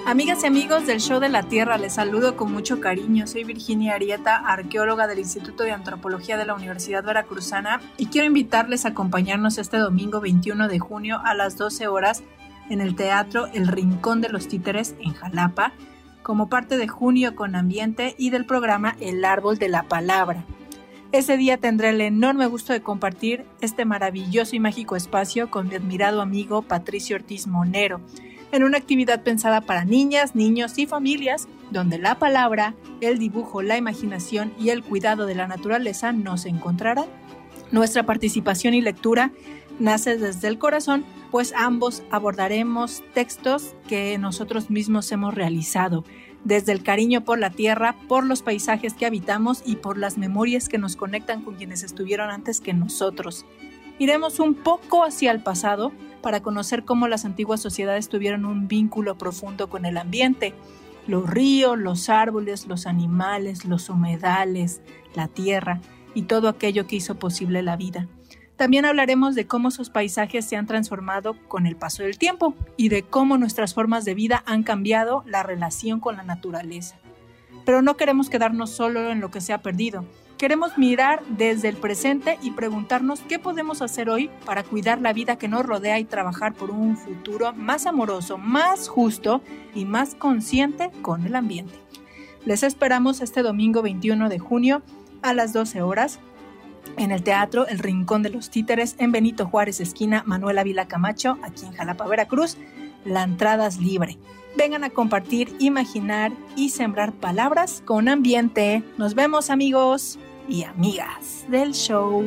Amigas y amigos del Show de la Tierra, les saludo con mucho cariño. Soy Virginia Arieta, arqueóloga del Instituto de Antropología de la Universidad Veracruzana, y quiero invitarles a acompañarnos este domingo 21 de junio a las 12 horas en el Teatro El Rincón de los Títeres en Jalapa, como parte de Junio con Ambiente y del programa El Árbol de la Palabra. Ese día tendré el enorme gusto de compartir este maravilloso y mágico espacio con mi admirado amigo Patricio Ortiz Monero, en una actividad pensada para niñas, niños y familias, donde la palabra, el dibujo, la imaginación y el cuidado de la naturaleza nos encontrarán. Nuestra participación y lectura nace desde el corazón, pues ambos abordaremos textos que nosotros mismos hemos realizado, desde el cariño por la tierra, por los paisajes que habitamos y por las memorias que nos conectan con quienes estuvieron antes que nosotros. Iremos un poco hacia el pasado para conocer cómo las antiguas sociedades tuvieron un vínculo profundo con el ambiente, los ríos, los árboles, los animales, los humedales, la tierra y todo aquello que hizo posible la vida. También hablaremos de cómo esos paisajes se han transformado con el paso del tiempo y de cómo nuestras formas de vida han cambiado la relación con la naturaleza. Pero no queremos quedarnos solo en lo que se ha perdido. Queremos mirar desde el presente y preguntarnos qué podemos hacer hoy para cuidar la vida que nos rodea y trabajar por un futuro más amoroso, más justo y más consciente con el ambiente. Les esperamos este domingo 21 de junio a las 12 horas en el Teatro El Rincón de los Títeres en Benito Juárez, esquina Manuel Ávila Camacho, aquí en Jalapa, Veracruz. La entrada es libre. Vengan a compartir, imaginar y sembrar palabras con ambiente. Nos vemos, amigos y amigas del show.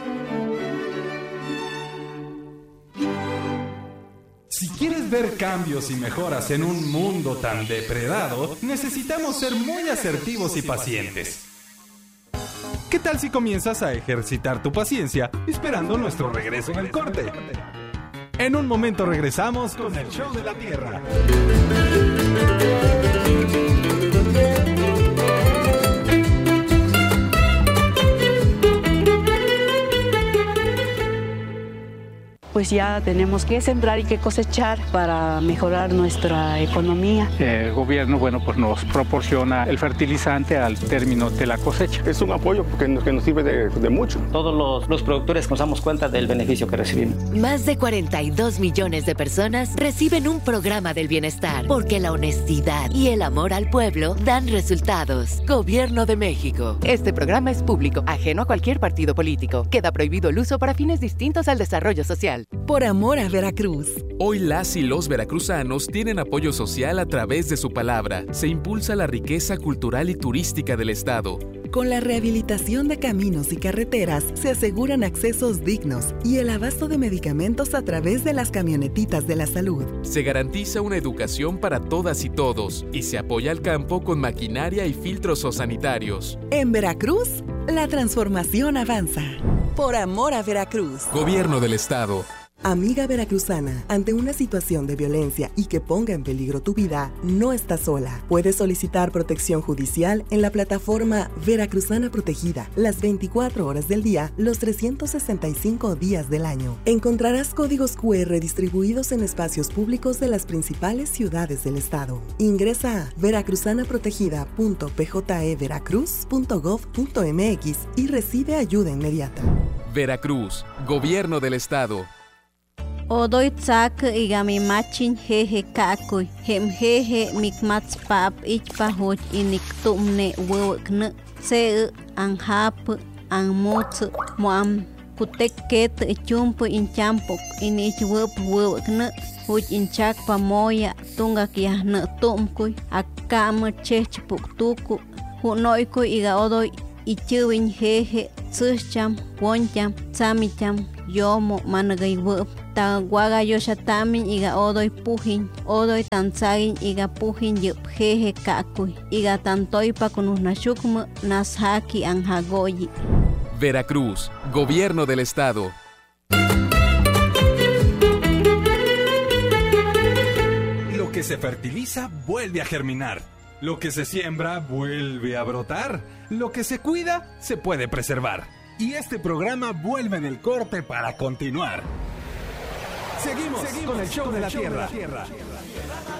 Si quieres ver cambios y mejoras en un mundo tan depredado, necesitamos ser muy asertivos y pacientes. ¿Qué tal si comienzas a ejercitar tu paciencia esperando nuestro regreso en el corte? En un momento regresamos con el Show de la Tierra. Pues ya tenemos que sembrar y que cosechar para mejorar nuestra economía. El gobierno, pues nos proporciona el fertilizante al término de la cosecha. Es un apoyo que nos sirve de mucho. Todos los productores nos damos cuenta del beneficio que recibimos. Más de 42 millones de personas reciben un programa del bienestar, porque la honestidad y el amor al pueblo dan resultados. Gobierno de México. Este programa es público, ajeno a cualquier partido político. Queda prohibido el uso para fines distintos al desarrollo social. Por amor a Veracruz. Hoy las y los veracruzanos tienen apoyo social a través de su palabra. Se impulsa la riqueza cultural y turística del estado. Con la rehabilitación de caminos y carreteras se aseguran accesos dignos y el abasto de medicamentos a través de las camionetitas de la salud. Se garantiza una educación para todas y todos y se apoya al campo con maquinaria y filtros sanitarios. En Veracruz, la transformación avanza. Por amor a Veracruz. Gobierno del estado. Amiga veracruzana, ante una situación de violencia y que ponga en peligro tu vida, no estás sola. Puedes solicitar protección judicial en la plataforma Veracruzana Protegida, las 24 horas del día, los 365 días del año. Encontrarás códigos QR distribuidos en espacios públicos de las principales ciudades del estado. Ingresa a veracruzanaprotegida.pjeveracruz.gov.mx y recibe ayuda inmediata. Veracruz, Gobierno del estado. Odoy tsak igami machin jeje kakuy hem jeje mikmats pap ich pahoch inik tumne wewkne se anhap anmots moam kutek ket chumpo inchampo inich wewkne huch inchak pamoya tunga kiahne tumkuy akam chech puktuku hunoykuy iga odoy ichuwin jeje tsucham woncham tsamicham yomo managay web ta guaga yoshatamin iga odoy pujin odoy tansagin iga pujin yup jeje kakuy iga tantoypa kunusnashukma nashaki anjagoyi. Veracruz, Gobierno del estado. Lo que se fertiliza vuelve a germinar. Lo que se siembra vuelve a brotar. Lo que se cuida se puede preservar. Y este programa vuelve del corte para continuar. Seguimos con el Show de la Tierra.